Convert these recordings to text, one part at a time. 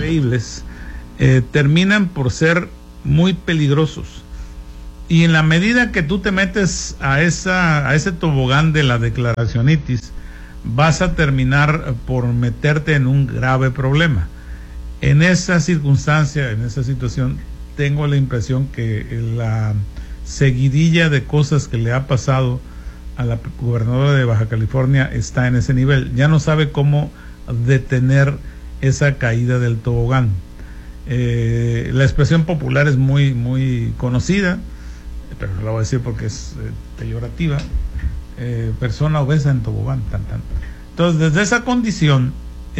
increíbles, terminan por ser muy peligrosos. Y en la medida que tú te metes a ese tobogán de la declaracionitis, vas a terminar por meterte en un grave problema. En esa circunstancia, en esa situación, tengo la impresión que la seguidilla de cosas que le ha pasado a la gobernadora de Baja California está en ese nivel. Ya no sabe cómo detener esa caída del tobogán. La expresión popular es muy, muy conocida, pero no la voy a decir porque es peyorativa. Persona obesa en tobogán, tan. Entonces, desde esa condición,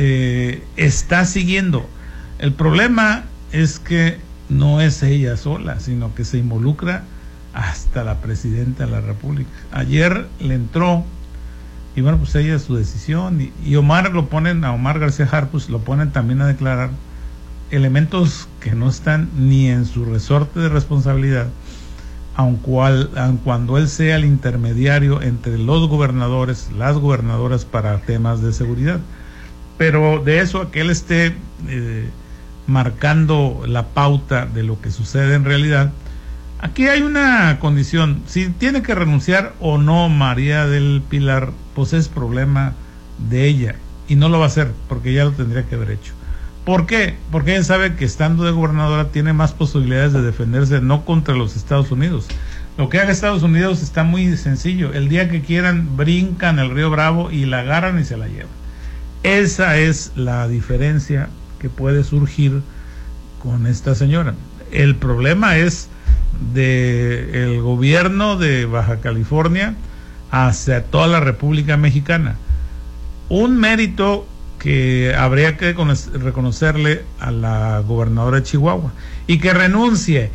está siguiendo. El problema es que no es ella sola, sino que se involucra hasta la presidenta de la República. Ayer le entró, y bueno, pues ella es su decisión, y Omar a Omar García Harfuch lo ponen también a declarar elementos que no están ni en su resorte de responsabilidad, aun cuando él sea el intermediario entre los gobernadores, las gobernadoras para temas de seguridad. Pero de eso a que él esté marcando la pauta de lo que sucede en realidad, aquí hay una condición: si tiene que renunciar o no María del Pilar, pues es problema de ella, y no lo va a hacer porque ya lo tendría que haber hecho. ¿Por qué? Porque ella sabe que estando de gobernadora tiene más posibilidades de defenderse, no contra los Estados Unidos. Lo que haga Estados Unidos está muy sencillo: el día que quieran brincan el río Bravo y la agarran y se la llevan. Esa es la diferencia que puede surgir con esta señora. El problema es del gobierno de Baja California hacia toda la República Mexicana. Un mérito que habría que reconocerle a la gobernadora de Chihuahua, y que renuncie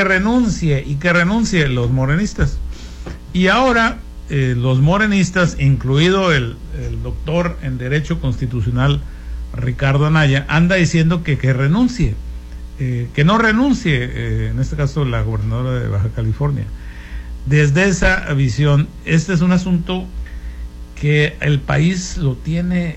los morenistas. Y ahora los morenistas, incluido el doctor en Derecho Constitucional Ricardo Anaya, anda diciendo que renuncie, que no renuncie, en este caso la gobernadora de Baja California. Desde esa visión, este es un asunto que el país lo tiene.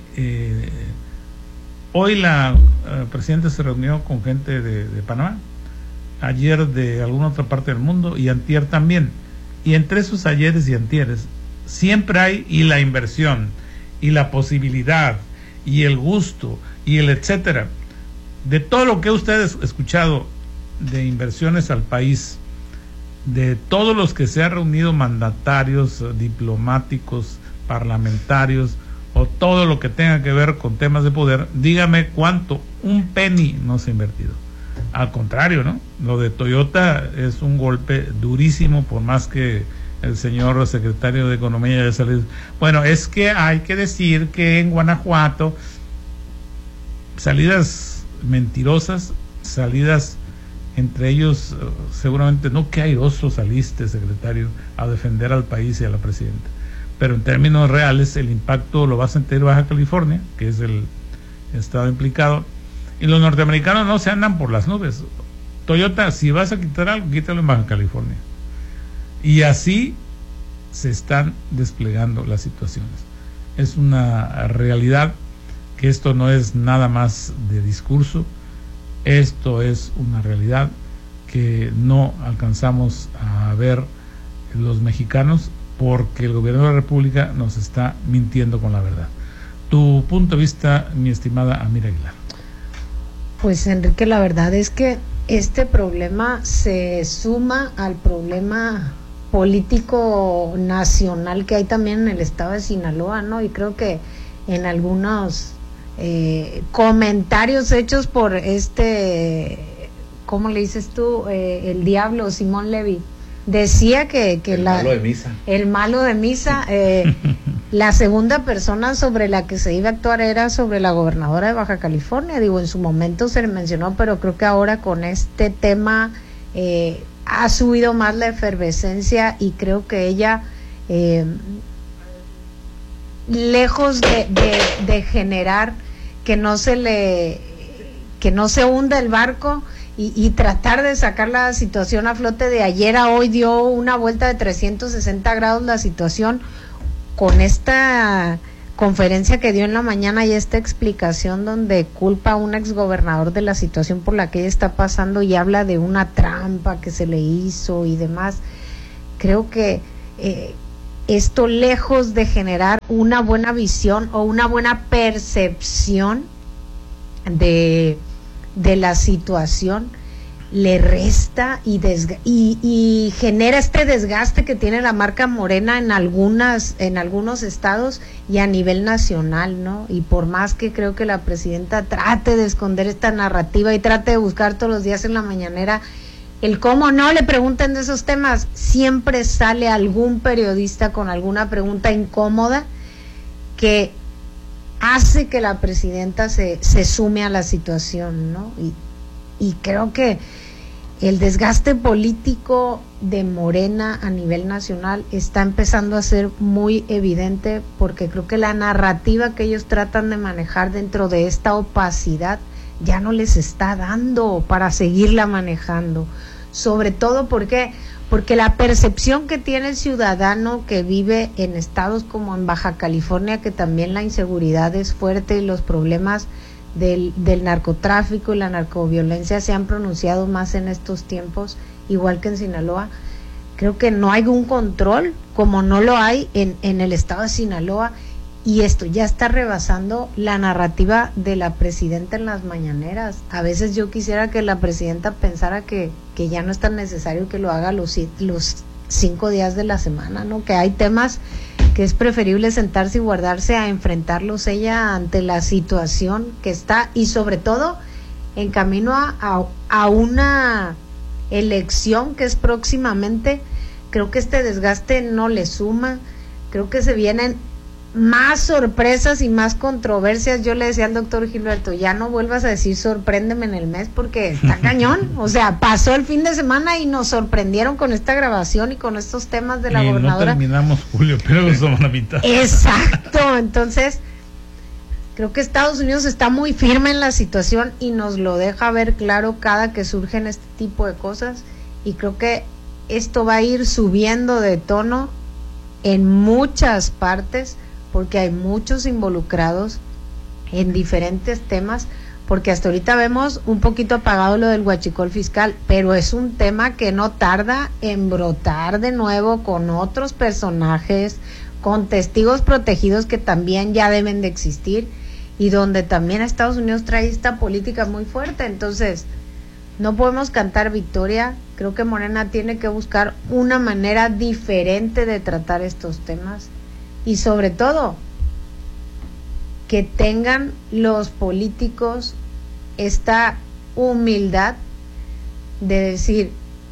Hoy la presidenta se reunió con gente de Panamá, ayer de alguna otra parte del mundo, y antier también. Y entre esos ayeres y antieres siempre hay, y la inversión, y la posibilidad, y el gusto, y el etcétera, de todo lo que ustedes han escuchado de inversiones al país, de todos los que se han reunido, mandatarios, diplomáticos, parlamentarios, o todo lo que tenga que ver con temas de poder, dígame cuánto, un penny no se ha invertido. Al contrario, ¿no? Lo de Toyota es un golpe durísimo, por más que el señor secretario de Economía haya salido. Bueno, es que hay que decir que en Guanajuato, salidas mentirosas, salidas entre ellos, seguramente, no, qué airoso saliste, secretario, a defender al país y a la presidenta. Pero en términos reales, el impacto lo va a sentir Baja California, que es el estado implicado, y los norteamericanos no se andan por las nubes. Toyota, si vas a quitar algo, quítalo en Baja California. Y así se están desplegando las situaciones. Es una realidad que esto no es nada más de discurso, esto es una realidad que no alcanzamos a ver los mexicanos, porque el gobierno de la República nos está mintiendo con la verdad. Tu punto de vista, mi estimada Amira Aguilar. Pues Enrique, la verdad es que este problema se suma al problema político nacional que hay también en el estado de Sinaloa, ¿no? Y creo que en algunos comentarios hechos por ¿cómo le dices tú? El diablo, Simón Levy, decía que el malo de misa, la segunda persona sobre la que se iba a actuar era sobre la gobernadora de Baja California. Digo, en su momento se le mencionó, pero creo que ahora con este tema ha subido más la efervescencia, y creo que ella, lejos de generar que no se hunda el barco, y tratar de sacar la situación a flote, de ayer a hoy dio una vuelta de 360 grados la situación con esta conferencia que dio en la mañana y esta explicación donde culpa a un exgobernador de la situación por la que ella está pasando y habla de una trampa que se le hizo y demás, creo que esto, lejos de generar una buena visión o una buena percepción de la situación, le resta y genera este desgaste que tiene la marca Morena en algunos estados y a nivel nacional, ¿no? Y por más que creo que la presidenta trate de esconder esta narrativa y trate de buscar todos los días en la mañanera el cómo no le pregunten de esos temas, siempre sale algún periodista con alguna pregunta incómoda que hace que la presidenta se sume a la situación, ¿no? Y creo que el desgaste político de Morena a nivel nacional está empezando a ser muy evidente, porque creo que la narrativa que ellos tratan de manejar dentro de esta opacidad ya no les está dando para seguirla manejando. Sobre todo porque la percepción que tiene el ciudadano que vive en estados como en Baja California, que también la inseguridad es fuerte y los problemas del narcotráfico y la narcoviolencia se han pronunciado más en estos tiempos, igual que en Sinaloa, creo que no hay un control como no lo hay en el estado de Sinaloa, y esto ya está rebasando la narrativa de la presidenta en las mañaneras. A veces yo quisiera que la presidenta pensara que ya no es tan necesario que lo haga los 5 días de la semana, ¿no? Que hay temas que es preferible sentarse y guardarse a enfrentarlos ella ante la situación que está, y sobre todo en camino a una elección que es próximamente. Creo que este desgaste no le suma, creo que se vienen más sorpresas y más controversias. Yo le decía al doctor Gilberto, ya no vuelvas a decir sorpréndeme en el mes, porque está cañón. O sea, pasó el fin de semana y nos sorprendieron con esta grabación y con estos temas de la gobernadora. No terminamos, Julio, pero somos la mitad. Exacto, entonces creo que Estados Unidos está muy firme en la situación y nos lo deja ver claro cada que surgen este tipo de cosas, y creo que esto va a ir subiendo de tono en muchas partes, porque hay muchos involucrados en diferentes temas, porque hasta ahorita vemos un poquito apagado lo del huachicol fiscal, pero es un tema que no tarda en brotar de nuevo con otros personajes, con testigos protegidos que también ya deben de existir, y donde también Estados Unidos trae esta política muy fuerte. Entonces no podemos cantar victoria. Creo que Morena tiene que buscar una manera diferente de tratar estos temas, y sobre todo que tengan los políticos esta humildad de decir,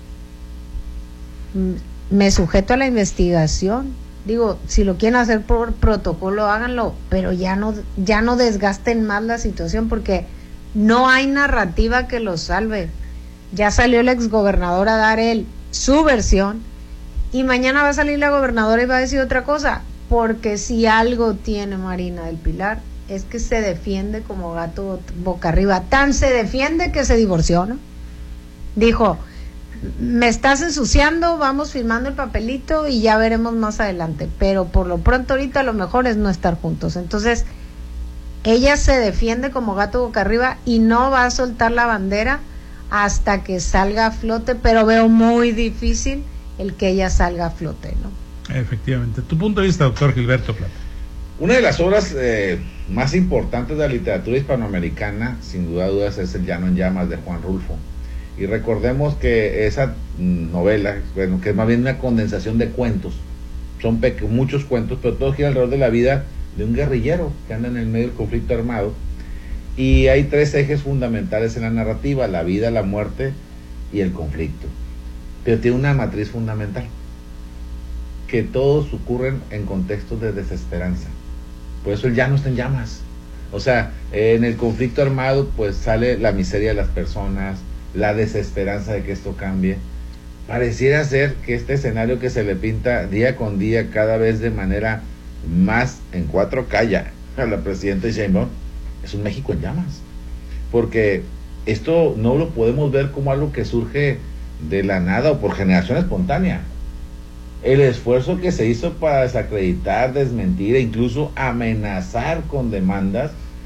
me sujeto a la investigación. Digo, si lo quieren hacer por protocolo, háganlo, pero ya no desgasten más la situación, porque no hay narrativa que lo salve. Ya salió el exgobernador a dar su versión, y mañana va a salir la gobernadora y va a decir otra cosa, porque si algo tiene Marina del Pilar es que se defiende como gato boca arriba. Tan se defiende que se divorció, ¿no? Dijo, me estás ensuciando, vamos firmando el papelito y ya veremos más adelante, pero por lo pronto ahorita lo mejor es no estar juntos. Entonces ella se defiende como gato boca arriba y no va a soltar la bandera hasta que salga a flote, pero veo muy difícil el que ella salga a flote, ¿no? Efectivamente. Tu punto de vista, doctor Gilberto Plata. Una de las obras más importantes de la literatura hispanoamericana, sin duda dudas, es El Llano en Llamas, de Juan Rulfo. Y recordemos que esa novela, bueno, que es más bien una condensación de cuentos, son muchos cuentos, pero todo gira alrededor de la vida de un guerrillero que anda en el medio del conflicto armado. Y hay 3 ejes fundamentales en la narrativa: la vida, la muerte y el conflicto. Pero tiene una matriz fundamental, que todos ocurren en contextos de desesperanza. Por eso el llano está en llamas. O sea, en el conflicto armado pues sale la miseria de las personas, la desesperanza de que esto cambie. Pareciera ser que este escenario que se le pinta día con día, cada vez de manera más en 4K ya a la presidenta Sheinbaum, es un México en llamas. Porque esto no lo podemos ver como algo que surge de la nada o por generación espontánea. el esfuerzo que se hizo para desacreditar, desmentir e incluso amenazar con demandas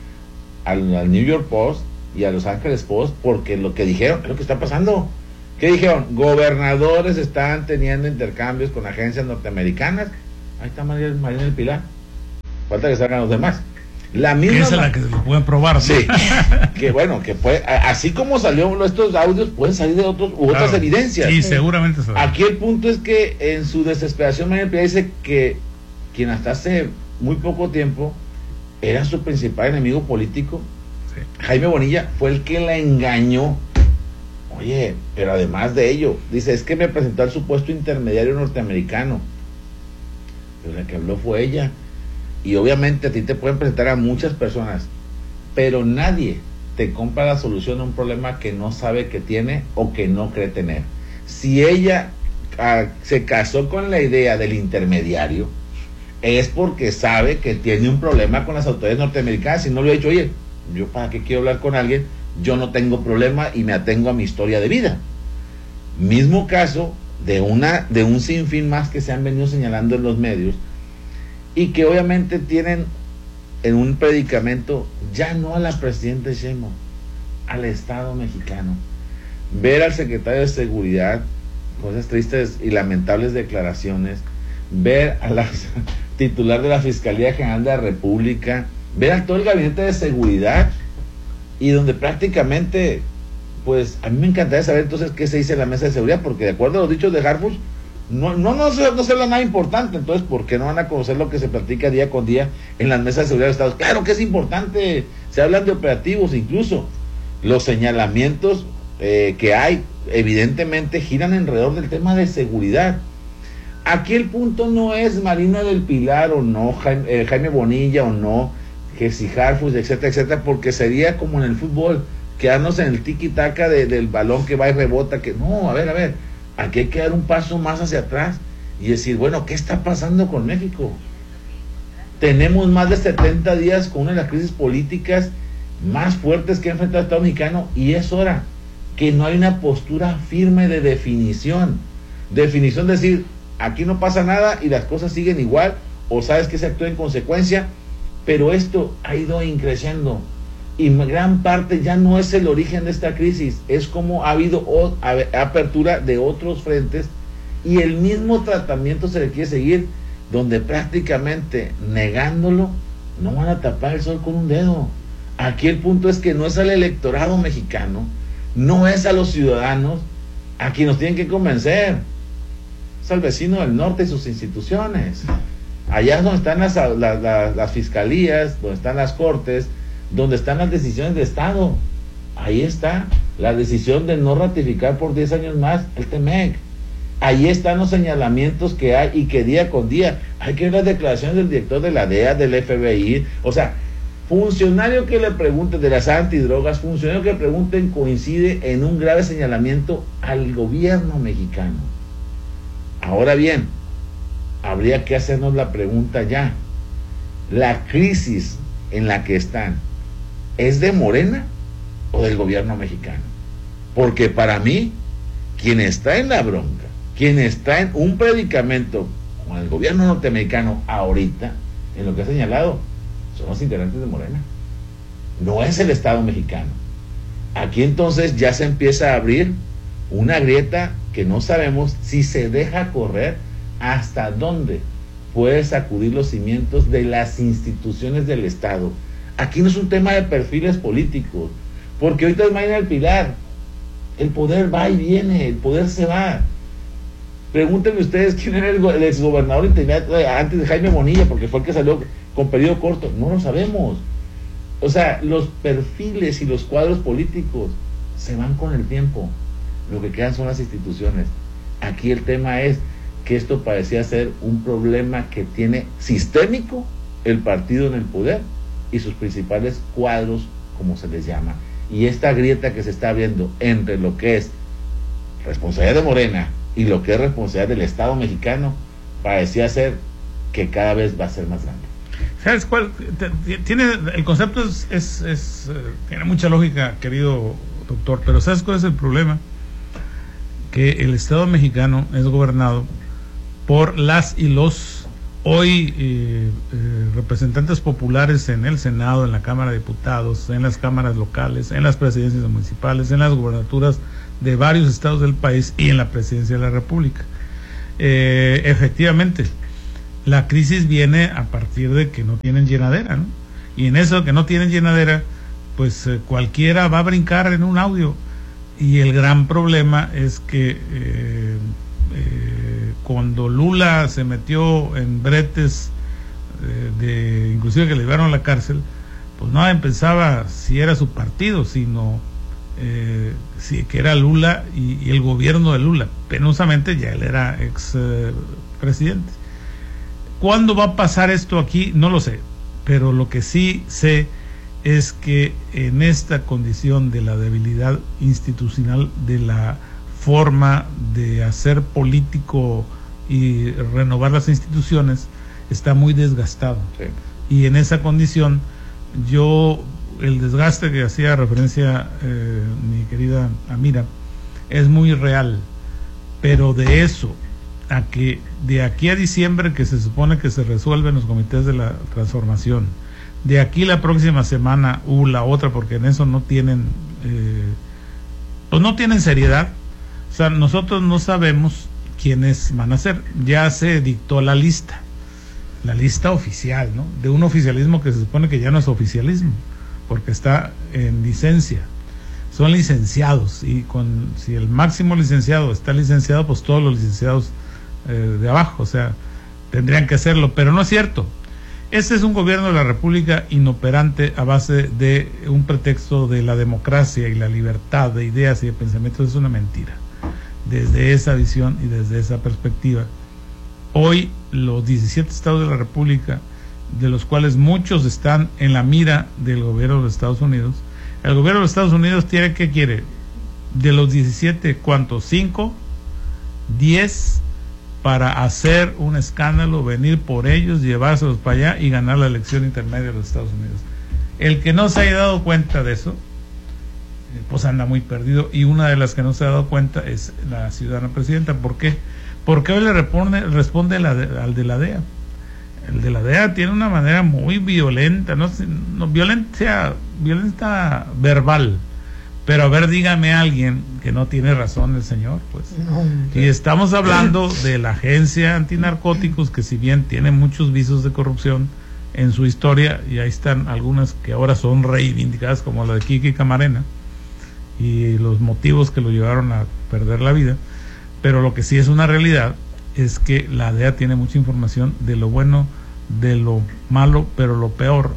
al New York Post y a Los Ángeles Post, porque lo que dijeron es lo que está pasando. ¿Qué dijeron? Gobernadores están teniendo intercambios con agencias norteamericanas. Ahí está María del Pilar. Falta que salgan los demás. La misma. Esa es la que se lo pueden probar, ¿no? Sí. Que bueno, que puede, así como salió estos audios, pueden salir de otras evidencias. Sí, seguramente. Aquí el punto es que en su desesperación María del Pilar dice que quien hasta hace muy poco tiempo era su principal enemigo político, sí, Jaime Bonilla, fue el que la engañó. Oye, pero además de ello, dice, es que me presentó al supuesto intermediario norteamericano. Pero la que habló fue ella. Y obviamente a ti te pueden presentar a muchas personas, pero nadie te compra la solución a un problema que no sabe que tiene o que no cree tener. Si ella se casó con la idea del intermediario, es porque sabe que tiene un problema con las autoridades norteamericanas. Si no le he dicho, oye, yo para qué quiero hablar con alguien, yo no tengo problema y me atengo a mi historia de vida. Mismo caso de un sinfín más que se han venido señalando en los medios, y que obviamente tienen en un predicamento ya no a la presidenta Sheinbaum, al Estado mexicano. Ver al secretario de Seguridad con esas tristes y lamentables declaraciones, ver a la titular de la Fiscalía General de la República, ver a todo el gabinete de seguridad, y donde prácticamente, pues a mí me encantaría saber entonces qué se dice en la mesa de seguridad, porque de acuerdo a los dichos de Harfuch, no se habla nada importante. Entonces, ¿por qué no van a conocer lo que se platica día con día en las mesas de seguridad de Estados? Claro que es importante, se hablan de operativos, incluso los señalamientos que hay, evidentemente giran alrededor del tema de seguridad. Aquí el punto no es Marina del Pilar o no, Jaime Bonilla o no, que si Harfuch, etcétera, etcétera, porque sería como en el fútbol, quedarnos en el tiki-taka del balón que va y rebota, que no, a ver, aquí hay que dar un paso más hacia atrás y decir, bueno, ¿qué está pasando con México? Tenemos más de 70 días con una de las crisis políticas más fuertes que ha enfrentado el Estado mexicano, y es hora que no hay una postura firme de definición, decir, aquí no pasa nada y las cosas siguen igual, o sabes que se actúa en consecuencia, pero esto ha ido increciendo. Y gran parte ya no es el origen de esta crisis, es como ha habido apertura de otros frentes y el mismo tratamiento se le quiere seguir, donde prácticamente negándolo no van a tapar el sol con un dedo. Aquí el punto es que no es al electorado mexicano, no es a los ciudadanos a quien nos tienen que convencer, es al vecino del norte y sus instituciones. Allá es donde están las fiscalías, donde están las cortes, donde están las decisiones de Estado. Ahí está la decisión de no ratificar por 10 años más el TEMEC. Ahí están los señalamientos que hay y que día con día hay que ver las declaraciones del director de la DEA, del FBI. O sea, funcionario que le pregunten de las antidrogas, funcionario que le pregunten, coincide en un grave señalamiento al gobierno mexicano. Ahora bien, habría que hacernos la pregunta ya, la crisis en la que están, ¿es de Morena o del gobierno mexicano? Porque para mí, quien está en la bronca, quien está en un predicamento con el gobierno norteamericano ahorita, en lo que ha señalado, son los integrantes de Morena, no es el Estado mexicano. Aquí entonces ya se empieza a abrir una grieta que no sabemos si se deja correr hasta dónde puede sacudir los cimientos de las instituciones del Estado. Aquí no es un tema de perfiles políticos, porque ahorita es Marina del Pilar, el poder va y viene, el poder se va. Pregúntenme ustedes quién era el exgobernador antes de Jaime Bonilla, porque fue el que salió con periodo corto. No lo sabemos. O sea, los perfiles y los cuadros políticos se van con el tiempo. Lo que quedan son las instituciones. Aquí el tema es que esto parecía ser un problema que tiene sistémico el partido en el poder y sus principales cuadros, como se les llama. Y esta grieta que se está viendo entre lo que es responsabilidad de Morena y lo que es responsabilidad del Estado mexicano, parecía ser que cada vez va a ser más grande. ¿Sabes cuál? El concepto tiene mucha lógica, querido doctor, pero ¿sabes cuál es el problema? Que el Estado mexicano es gobernado por las y los hoy representantes populares en el Senado, en la Cámara de Diputados, en las cámaras locales, en las presidencias municipales, en las gubernaturas de varios estados del país y en la presidencia de la República. Efectivamente, la crisis viene a partir de que no tienen llenadera, ¿no? Y en eso que no tienen llenadera, pues cualquiera va a brincar en un audio. Y el gran problema es que cuando Lula se metió en bretes inclusive que le llevaron a la cárcel, pues no pensaba si era su partido, sino que era Lula y el gobierno de Lula. Penosamente ya él era ex presidente. ¿Cuándo va a pasar esto aquí? No lo sé, pero lo que sí sé es que en esta condición de la debilidad institucional, de la forma de hacer político y renovar las instituciones, está muy desgastado. Sí. Y en esa condición, el desgaste que hacía referencia mi querida Amira es muy real, pero de eso a que de aquí a diciembre, que se supone que se resuelven los comités de la transformación, de aquí la próxima semana la otra, porque en eso no tienen pues no tienen seriedad. O sea, nosotros no sabemos quiénes van a ser. Ya se dictó la lista oficial, ¿no? De un oficialismo que se supone que ya no es oficialismo, porque está en licencia. Son licenciados, y si el máximo licenciado está licenciado, pues todos los licenciados de abajo, o sea, tendrían que hacerlo, pero no es cierto. Este es un gobierno de la República inoperante a base de un pretexto de la democracia y la libertad de ideas y de pensamientos. Es una mentira. Desde esa visión y desde esa perspectiva, hoy los 17 estados de la República, de los cuales muchos están en la mira del gobierno de los Estados Unidos, el gobierno de los Estados Unidos ¿qué quiere? De los 17, ¿cuántos? 5, 10, para hacer un escándalo, venir por ellos, llevárselos para allá y ganar la elección intermedia de los Estados Unidos. El que no se haya dado cuenta de eso, pues anda muy perdido, y una de las que no se ha dado cuenta es la ciudadana presidenta. ¿Por qué? Porque hoy le responde al de la DEA. El de la DEA tiene una manera muy violenta, no violenta verbal, pero a ver, dígame a alguien que no tiene razón el señor, pues. No, y estamos hablando de la agencia antinarcóticos, que si bien tiene muchos visos de corrupción en su historia, y ahí están algunas que ahora son reivindicadas, como la de Kiki Camarena, y los motivos que lo llevaron a perder la vida, pero lo que sí es una realidad es que la DEA tiene mucha información de lo bueno, de lo malo, pero lo peor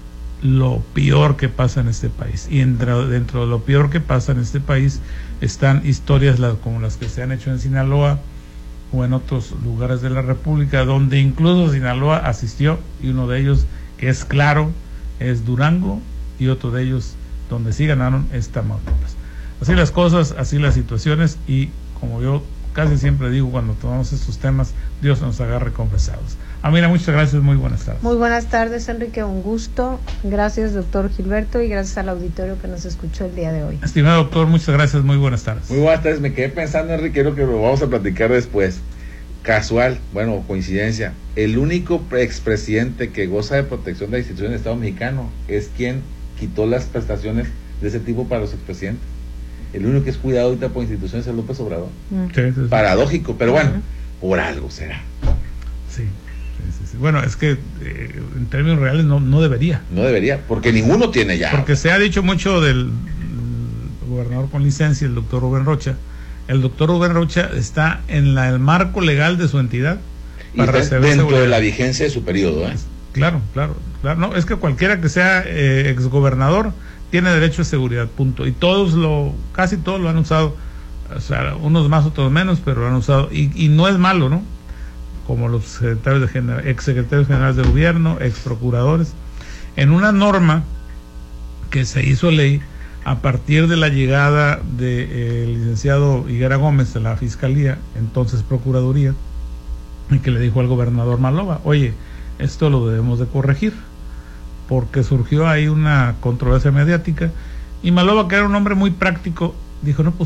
que pasa en este país. Y dentro de lo peor que pasa en este país están historias como las que se han hecho en Sinaloa o en otros lugares de la República, donde incluso Sinaloa asistió, y uno de ellos, que es claro, es Durango, y otro de ellos donde sí ganaron es Tamaulipas. Así las cosas, así las situaciones, y como yo casi siempre digo cuando tomamos estos temas, Dios nos agarre confesados. Amira, muchas gracias, muy buenas tardes. Muy buenas tardes, Enrique, un gusto. Gracias, doctor Gilberto, y gracias al auditorio que nos escuchó el día de hoy. Estimado doctor, muchas gracias, muy buenas tardes. Muy buenas tardes, me quedé pensando, Enrique, creo que lo vamos a platicar después. Casual, bueno, coincidencia, el único expresidente que goza de protección de la institución del Estado mexicano es quien quitó las prestaciones de ese tipo para los expresidentes. El único que es cuidado ahorita por instituciones es López Obrador. Sí. Paradójico, pero bueno, por algo será. Sí. Bueno, es que en términos reales no debería. No debería, porque ninguno tiene ya. Porque se ha dicho mucho del gobernador con licencia, el doctor Rubén Rocha. El doctor Rubén Rocha está en el marco legal de su entidad. Para recibir dentro seguridad de la vigencia de su periodo. Claro. No, es que cualquiera que sea exgobernador tiene derecho a seguridad, punto. Y casi todos lo han usado, o sea, unos más, otros menos, pero lo han usado. Y no es malo, ¿no? Como los exsecretarios generales de gobierno, exprocuradores, en una norma que se hizo ley a partir de la llegada del licenciado Higuera Gómez a la Fiscalía, entonces Procuraduría, y que le dijo al gobernador Maloba, oye, esto lo debemos de corregir, porque surgió ahí una controversia mediática, y Maloba, que era un hombre muy práctico, dijo, no, pues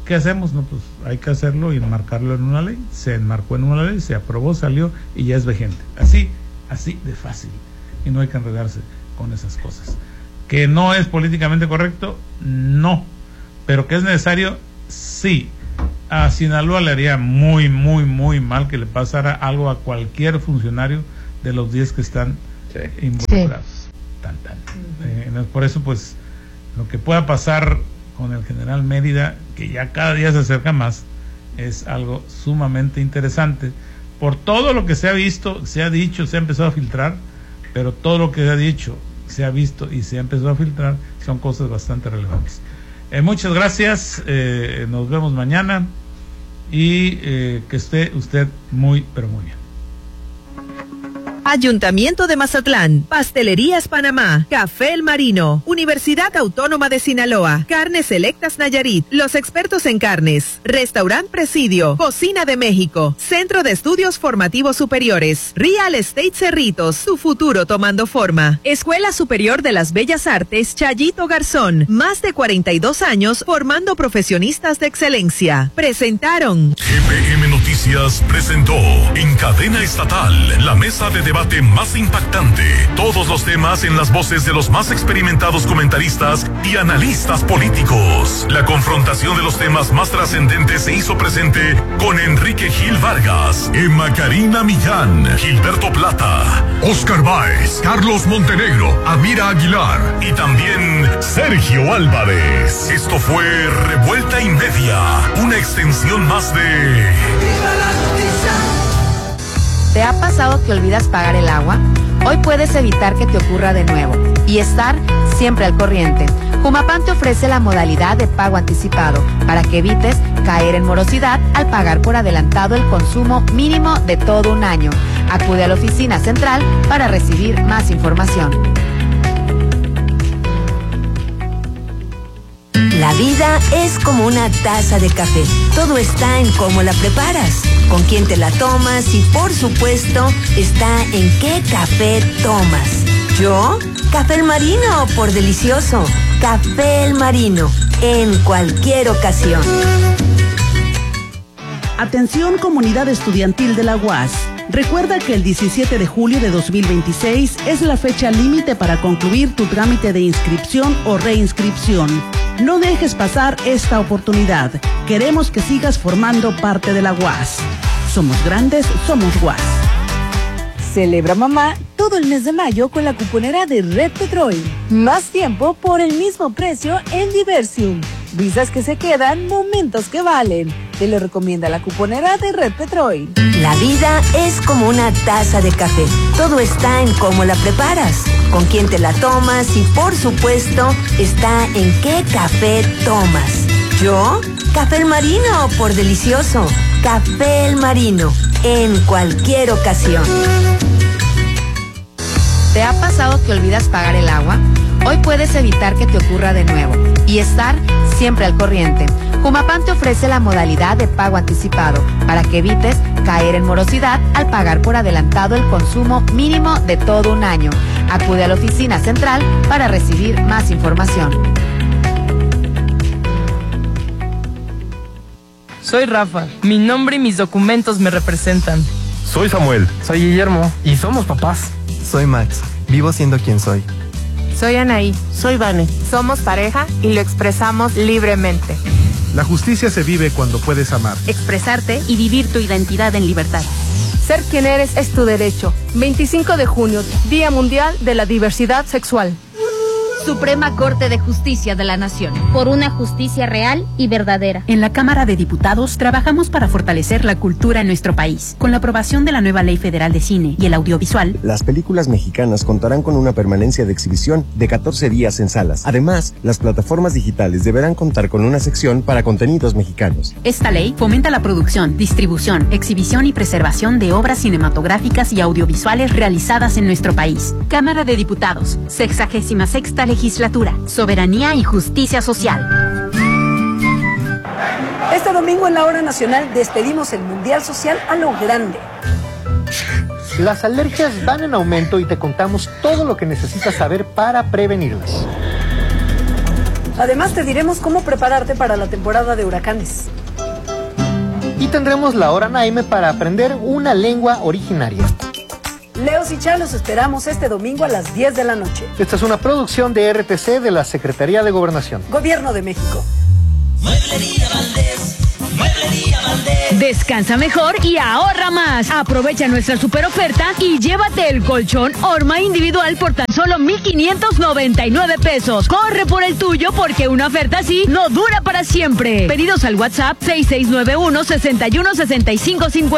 ¿qué hacemos? No, pues hay que hacerlo y enmarcarlo en una ley. Se enmarcó en una ley, se aprobó, salió y ya es vigente. Así de fácil. Y no hay que enredarse con esas cosas. ¿Que no es políticamente correcto? No. ¿Pero que es necesario? Sí. A Sinaloa le haría muy, muy, muy mal que le pasara algo a cualquier funcionario de los 10 que están involucrados. Por eso, pues, lo que pueda pasar con el general Mérida, que ya cada día se acerca más, es algo sumamente interesante. Por todo lo que se ha visto, se ha dicho, se ha empezado a filtrar, pero todo lo que se ha dicho, se ha visto y se ha empezado a filtrar, son cosas bastante relevantes. Muchas gracias, nos vemos mañana y que esté usted muy, pero muy bien. Ayuntamiento de Mazatlán, Pastelerías Panamá, Café El Marino, Universidad Autónoma de Sinaloa, Carnes Selectas Nayarit, los expertos en carnes, Restaurant Presidio, Cocina de México, Centro de Estudios Formativos Superiores, Real Estate Cerritos, tu futuro tomando forma, Escuela Superior de las Bellas Artes, Chayito Garzón, más de 42 años formando profesionistas de excelencia. Presentaron. GPM Noticias presentó en cadena estatal la mesa de debate más impactante. Todos los temas en las voces de los más experimentados comentaristas y analistas políticos. La confrontación de los temas más trascendentes se hizo presente con Enrique Gil Vargas, Emma Karina Millán, Gilberto Plata, Oscar Báez, Carlos Montenegro, Amira Aguilar y también Sergio Álvarez. Esto fue Revuelta y Media, una extensión más de... ¡Viva la noticia! ¿Te ha pasado que olvidas pagar el agua? Hoy puedes evitar que te ocurra de nuevo y estar siempre al corriente. Jumapam te ofrece la modalidad de pago anticipado para que evites caer en morosidad al pagar por adelantado el consumo mínimo de todo un año. Acude a la oficina central para recibir más información. La vida es como una taza de café. Todo está en cómo la preparas, con quién te la tomas y, por supuesto, está en qué café tomas. ¿Yo? Café El Marino, por delicioso. Café El Marino, en cualquier ocasión. Atención, comunidad estudiantil de la UAS. Recuerda que el 17 de julio de 2026 es la fecha límite para concluir tu trámite de inscripción o reinscripción. No dejes pasar esta oportunidad. Queremos que sigas formando parte de la UAS. Somos grandes, somos UAS. Celebra mamá todo el mes de mayo con la cuponera de Red Petrol. Más tiempo por el mismo precio en Diversium. Visas que se quedan, momentos que valen. Te lo recomienda la cuponera de Red Petrol. La vida es como una taza de café. Todo está en cómo la preparas, con quién te la tomas y, por supuesto, está en qué café tomas. ¿Yo? Café El Marino, por delicioso. Café El Marino, en cualquier ocasión. ¿Te ha pasado que olvidas pagar el agua? Hoy puedes evitar que te ocurra de nuevo y estar siempre al corriente. Jumapam te ofrece la modalidad de pago anticipado para que evites caer en morosidad al pagar por adelantado el consumo mínimo de todo un año. Acude a la oficina central para recibir más información. Soy Rafa. Mi nombre y mis documentos me representan. Soy Samuel. Soy Guillermo. Y somos papás. Soy Max. Vivo siendo quien soy. Soy Anaí. Soy Vane. Somos pareja y lo expresamos libremente. La justicia se vive cuando puedes amar, expresarte y vivir tu identidad en libertad. Ser quien eres es tu derecho. 25 de junio, Día Mundial de la Diversidad Sexual. Suprema Corte de Justicia de la Nación. Por una justicia real y verdadera. En la Cámara de Diputados trabajamos para fortalecer la cultura en nuestro país. Con la aprobación de la nueva Ley Federal de Cine y el Audiovisual, las películas mexicanas contarán con una permanencia de exhibición de 14 días en salas. Además, las plataformas digitales deberán contar con una sección para contenidos mexicanos. Esta ley fomenta la producción, distribución, exhibición y preservación de obras cinematográficas y audiovisuales realizadas en nuestro país. Cámara de Diputados, 66ª Legislatura, Soberanía y Justicia Social. Este domingo en la Hora Nacional despedimos el Mundial Social a lo grande. Las alergias van en aumento y te contamos todo lo que necesitas saber para prevenirlas. Además, te diremos cómo prepararte para la temporada de huracanes. Y tendremos la hora Naime para aprender una lengua originaria. Leos y Chalos esperamos este domingo a las 10 de la noche. Esta es una producción de RTC de la Secretaría de Gobernación. Gobierno de México. Mueblería Valdés. Mueblería Valdés. Descansa mejor y ahorra más. Aprovecha nuestra super oferta y llévate el colchón Orma individual por tan solo 1,599 pesos. Corre por el tuyo porque una oferta así no dura para siempre. Pedidos al WhatsApp 6691 616550.